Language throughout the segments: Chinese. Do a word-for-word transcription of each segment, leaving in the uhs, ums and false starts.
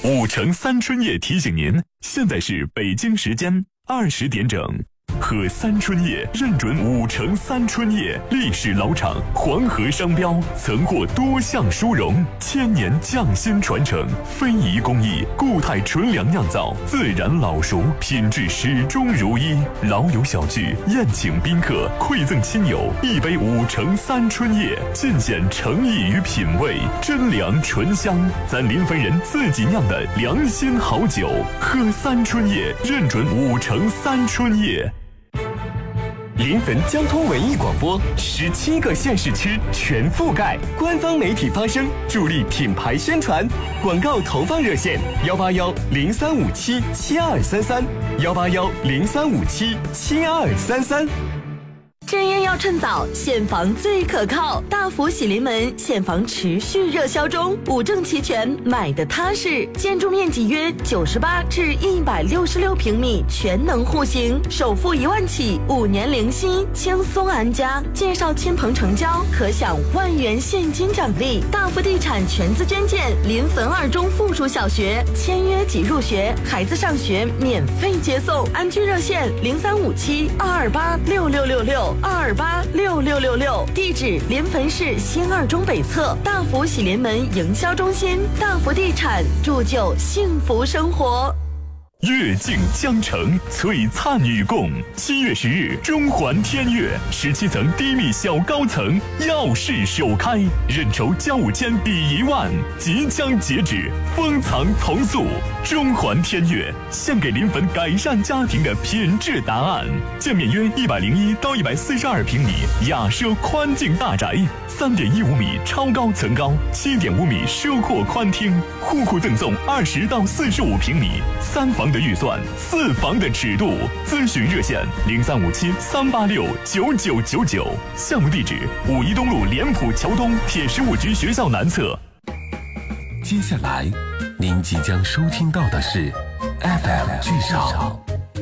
五城三春叶提醒您，现在是北京时间二十点整。喝三春叶认准五城三春叶，历史老厂，黄河商标，曾获多项殊荣，千年匠心传承，非遗工艺，固态纯粮酿造，自然老熟，品质始终如一。老友小聚，宴请宾客，馈赠亲友，一杯五城三春叶，尽显诚意与品味，真粮醇香，咱临汾人自己酿的良心好酒。喝三春叶认准五城三春叶。 临汾交通文艺广播，十七个县市区全覆盖，官方媒体发声，助力品牌宣传。广告投放热线：幺八幺零三五七七二三三，幺八幺零三五七七二三三。 正业要趁早，现房最可靠。大福喜临门现房持续热销中，五证齐全，买的踏实。建筑面积约九十八至一百六十六平米，全能户型，首付一万起，五年零息，轻松安家。介绍亲朋成交，可享万元现金奖励。大福地产全资捐建临汾二中附属小学，签约即入学，孩子上学免费接送。安居热线零三五七二二八六六六六。二二八六六六六，地址临汾市新二中北侧大福喜临门营销中心。大福地产铸就幸福生活。 月镜江城，璀璨与共。七月十日，中环天悦十七层低密小高层耀世首开，认筹交五千抵一万，即将截止，封藏从速。中环天悦献给临汾改善家庭的品质答案。建面约一百零一到一百四十二平米雅奢宽净大宅，三点一五米超高层高，七点五米奢阔宽厅，户户赠送二十到四十五平米三房的预算，四房的尺度。咨询热线零三五七三八六九九九九，项目地址五一东路莲浦桥东铁十五局学校南侧。 接下来您即将收听到的是 F M 剧场。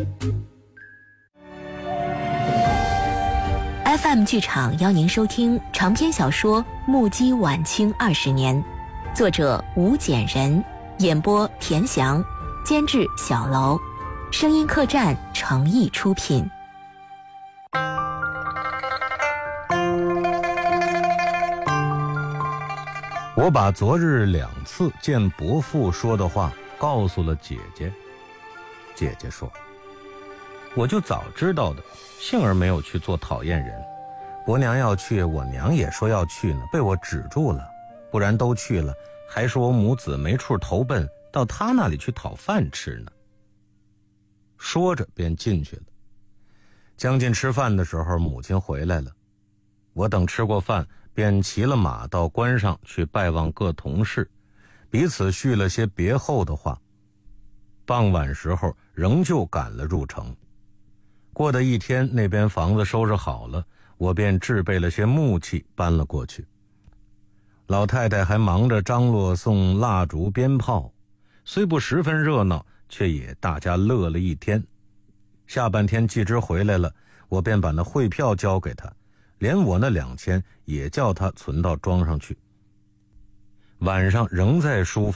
F M 剧场邀您收听长篇小说《目击晚清二十年》，作者吴简人，演播田翔，监制小楼，声音客栈诚意出品。 我把昨日两次见伯父说的话告诉了姐姐。姐姐说，我就早知道的，幸而没有去做讨厌人。伯娘要去，我娘也说要去呢，被我止住了，不然都去了，还说我母子没处投奔，到他那里去讨饭吃呢。说着便进去了。将近吃饭的时候，母亲回来了。我等吃过饭，便骑了马到关上去拜望各同事，彼此叙了些别后的话。傍晚时候仍旧赶了入城。过的一天，那边房子收拾好了，我便置备了些木器搬了过去。老太太还忙着张罗送蜡烛鞭炮，虽不十分热闹，却也大家乐了一天。下半天季之回来了，我便把那汇票交给他，连我那两千也叫他存到庄上去。晚上仍在书房